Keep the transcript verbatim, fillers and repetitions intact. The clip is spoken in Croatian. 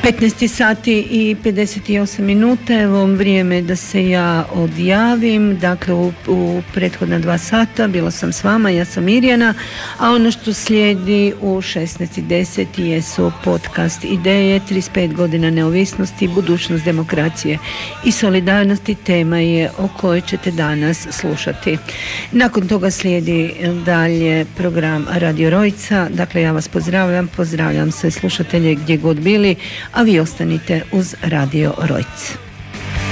petnaest sati i pedeset osam minuta, evo vrijeme da se ja odjavim. Dakle, u, u prethodna dva sata bila sam s vama, ja sam Mirjana, a ono što slijedi u šesnaest deset jesu podcast Ideje, trideset pet godina neovisnosti, budućnost demokracije i solidarnosti, tema je o kojoj ćete danas slušati. Nakon toga slijedi dalje program Radio Rojca. Dakle, ja vas pozdravljam, pozdravljam sve slušatelje gdje god bili, a vi ostanite uz Radio Rojc.